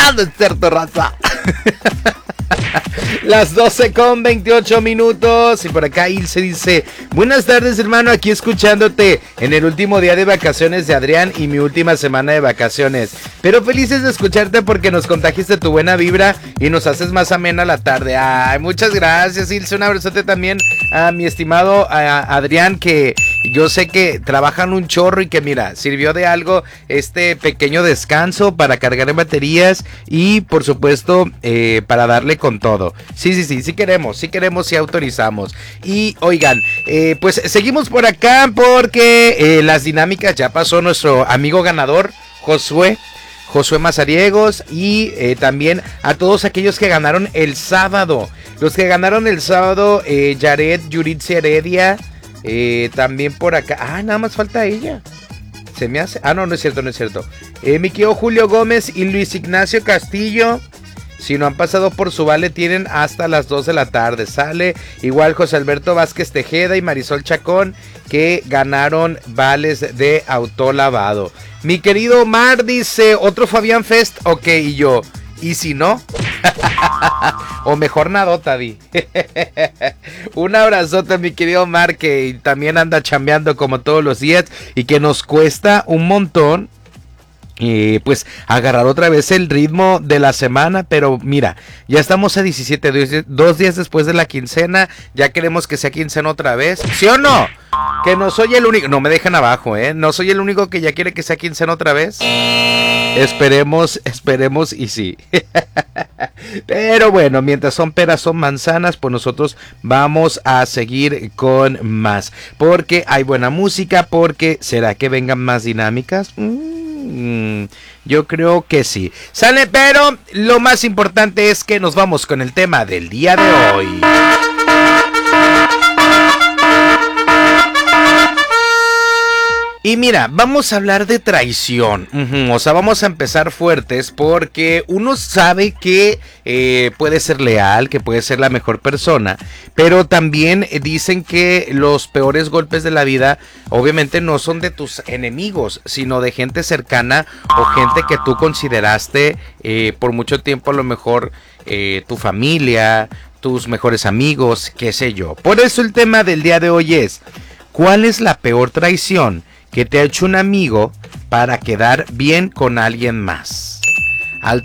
No es cierto, raza. Las 12:28. Y por acá Ilse dice: buenas tardes, hermano, aquí escuchándote en el último día de vacaciones de Adrián y mi última semana de vacaciones, pero felices de escucharte porque nos contagiaste tu buena vibra y nos haces más amena la tarde. Ay, muchas gracias, Ilse. Un abrazote también a mi estimado Adrián, que yo sé que trabajan un chorro y que mira, sirvió de algo este pequeño descanso para cargar en baterías y por supuesto para darle con todo. Sí queremos, sí autorizamos. Y oigan, pues seguimos por acá porque las dinámicas ya pasó nuestro amigo ganador, Josué Mazariegos, y también a todos aquellos que ganaron el sábado. Los que ganaron el sábado, Yaret Yuritsi Heredia, también por acá. Ah, nada más falta ella. Se me hace. Ah, no es cierto. Mi querido Julio Gómez y Luis Ignacio Castillo. Si no han pasado por su vale, tienen hasta las 2 de la tarde. Sale igual José Alberto Vázquez Tejeda y Marisol Chacón, que ganaron vales de autolavado. Mi querido Omar dice: otro Fabián Fest. Ok, y yo: ¿y si no? O mejor nadota, di. Un abrazote, mi querido Omar, que también anda chambeando como todos los días y que nos cuesta un montón. Pues agarrar otra vez el ritmo de la semana, pero mira, ya estamos a 17, 2 días después de la quincena, ya queremos que sea quincena otra vez, ¿sí o no? Que no soy el único, no me dejan abajo, no soy el único que ya quiere que sea quincena otra vez. Esperemos y sí. Pero bueno, mientras son peras son manzanas, pues nosotros vamos a seguir con más, porque hay buena música, porque ¿será que vengan más dinámicas? Yo creo que sí. Sale, pero lo más importante es que nos vamos con el tema del día de hoy. Y mira, vamos a hablar de traición. O sea, vamos a empezar fuertes porque uno sabe que puede ser leal, que puede ser la mejor persona, pero también dicen que los peores golpes de la vida obviamente no son de tus enemigos, sino de gente cercana o gente que tú consideraste por mucho tiempo, a lo mejor tu familia, tus mejores amigos, qué sé yo. Por eso el tema del día de hoy es: ¿cuál es la peor traición que te ha hecho un amigo para quedar bien con alguien más? Al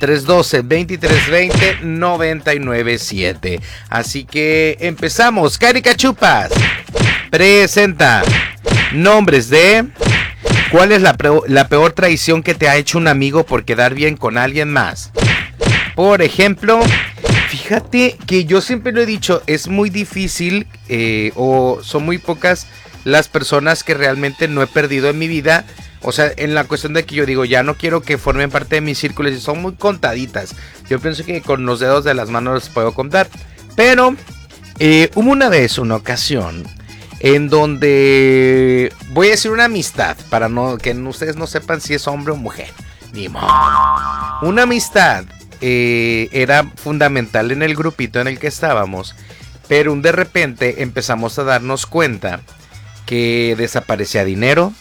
312-2320-997. Así que empezamos. Caricachupas presenta nombres de ¿cuál es la peor traición que te ha hecho un amigo por quedar bien con alguien más? Por ejemplo, fíjate que yo siempre lo he dicho, es muy difícil o son muy pocas las personas que realmente no he perdido en mi vida. O sea, en la cuestión de que yo digo, ya no quiero que formen parte de mis círculos, y son muy contaditas. Yo pienso que con los dedos de las manos los puedo contar. Pero hubo una vez, una ocasión, en donde voy a decir una amistad, para que ustedes no sepan si es hombre o mujer. Ni modo. Una amistad era fundamental en el grupito en el que estábamos, pero de repente empezamos a darnos cuenta que desaparecía dinero.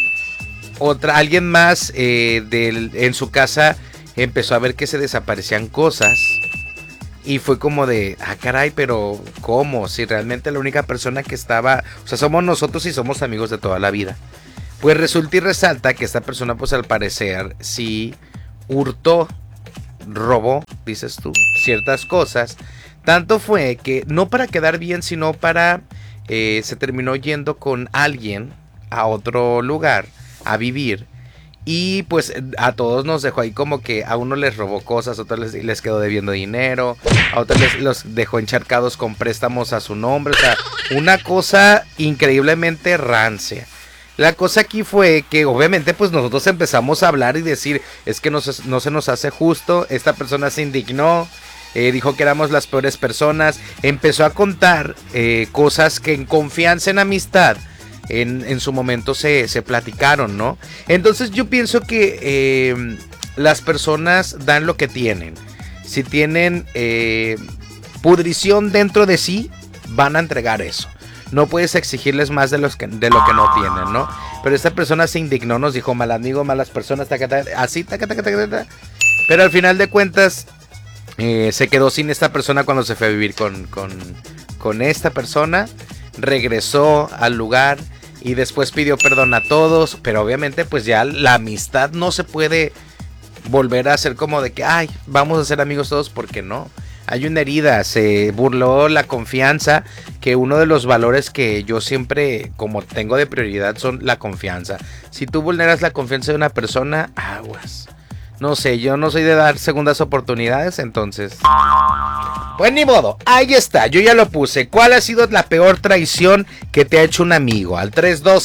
Alguien más en su casa empezó a ver que se desaparecían cosas. Y fue como de, caray, pero ¿cómo? Si realmente la única persona que estaba, o sea, somos nosotros y somos amigos de toda la vida. Pues resulta y resalta que esta persona, pues al parecer, sí hurtó, robó, dices tú, ciertas cosas. Tanto fue que, no para quedar bien, sino para... se terminó yendo con alguien a otro lugar a vivir, y pues a todos nos dejó ahí como que a uno les robó cosas, a otros les quedó debiendo dinero, a otros los dejó encharcados con préstamos a su nombre. O sea, una cosa increíblemente rancia. La cosa aquí fue que obviamente pues nosotros empezamos a hablar y decir, es que no se nos hace justo. Esta persona se indignó, dijo que éramos las peores personas, empezó a contar cosas que en confianza, en amistad, en su momento se platicaron, ¿no? Entonces yo pienso que las personas dan lo que tienen. Si tienen pudrición dentro de sí, van a entregar eso. No puedes exigirles más de lo que no tienen, ¿no? Pero esta persona se indignó, nos dijo mal amigo, malas personas, así, Pero al final de cuentas, se quedó sin esta persona cuando se fue a vivir con esta persona. Regresó al lugar y después pidió perdón a todos. Pero obviamente pues ya la amistad no se puede volver a hacer como de que, ay, vamos a ser amigos todos, porque no. Hay una herida, se burló la confianza, que uno de los valores que yo siempre como tengo de prioridad son la confianza. Si tú vulneras la confianza de una persona, aguas. No sé, yo no soy de dar segundas oportunidades, entonces... Pues ni modo, ahí está, yo ya lo puse. ¿Cuál ha sido la peor traición que te ha hecho un amigo? Al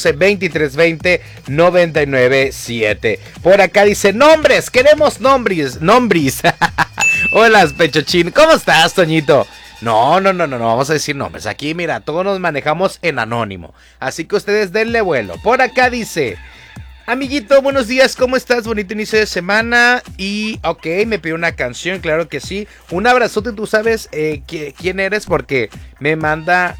312-2320-997. Por acá dice, nombres, queremos nombres. Hola, Pechochín, ¿cómo estás, Toñito? No, vamos a decir nombres. Aquí, mira, todos nos manejamos en anónimo. Así que ustedes denle vuelo. Por acá dice... Amiguito, buenos días, ¿cómo estás? Bonito inicio de semana. Y, ok, me pidió una canción, claro que sí. Un abrazote, tú sabes quién eres, porque me manda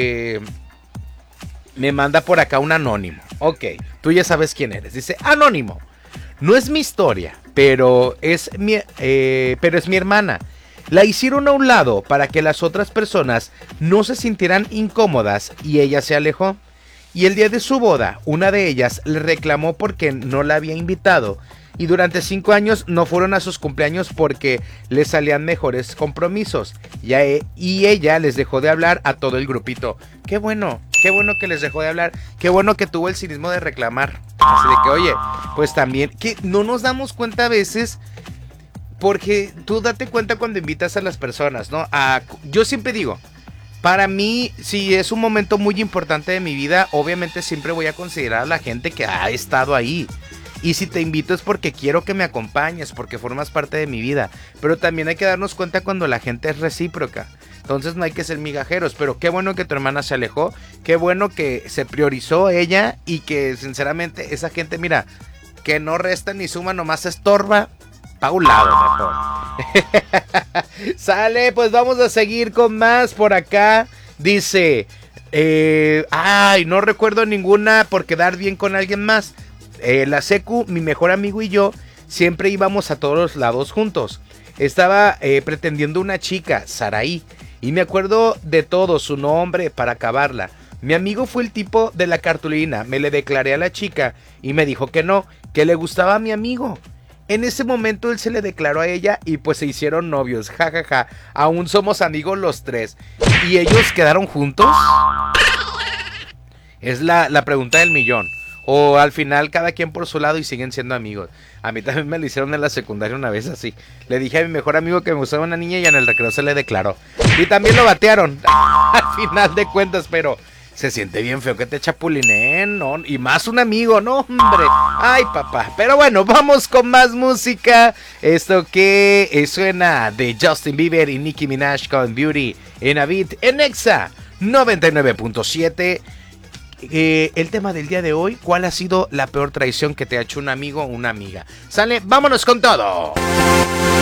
por acá un anónimo. Ok, tú ya sabes quién eres. Dice, anónimo, no es mi historia, pero es mi hermana. La hicieron a un lado para que las otras personas no se sintieran incómodas y ella se alejó. Y el día de su boda, una de ellas le reclamó porque no la había invitado. Y durante 5 años no fueron a sus cumpleaños porque le salían mejores compromisos. Y ella les dejó de hablar a todo el grupito. Qué bueno que les dejó de hablar. Qué bueno que tuvo el cinismo de reclamar. Así de que, oye, pues también, que no nos damos cuenta a veces... Porque tú date cuenta cuando invitas a las personas, ¿no? Yo siempre digo... Para mí, si es un momento muy importante de mi vida, obviamente siempre voy a considerar a la gente que ha estado ahí. Y si te invito es porque quiero que me acompañes, porque formas parte de mi vida. Pero también hay que darnos cuenta cuando la gente es recíproca. Entonces no hay que ser migajeros. Pero qué bueno que tu hermana se alejó. Qué bueno que se priorizó ella y que sinceramente esa gente, mira, que no resta ni suma, nomás estorba. Pa' un lado mejor. Sale, pues vamos a seguir con más por acá. Dice, no recuerdo ninguna por quedar bien con alguien más. La secu, mi mejor amigo y yo siempre íbamos a todos los lados juntos. Estaba pretendiendo una chica, Saraí, y me acuerdo de todo, su nombre para acabarla. Mi amigo fue el tipo de la cartulina. Me le declaré a la chica y me dijo que no, que le gustaba a mi amigo. En ese momento él se le declaró a ella y pues se hicieron novios, jajaja. Aún somos amigos los tres. ¿Y ellos quedaron juntos? Es la pregunta del millón. O al final cada quien por su lado y siguen siendo amigos. A mí también me lo hicieron en la secundaria una vez así. Le dije a mi mejor amigo que me gustaba una niña y en el recreo se le declaró. Y también lo batearon. Al final de cuentas, pero... Se siente bien feo que te chapulineen, ¿no? Y más un amigo, ¿no? Hombre, ay papá. Pero bueno, vamos con más música. Esto que suena de Justin Bieber y Nicki Minaj con Beauty en a Beat en Exa 99.7. El tema del día de hoy, ¿cuál ha sido la peor traición que te ha hecho un amigo o una amiga? Sale, vámonos con todo.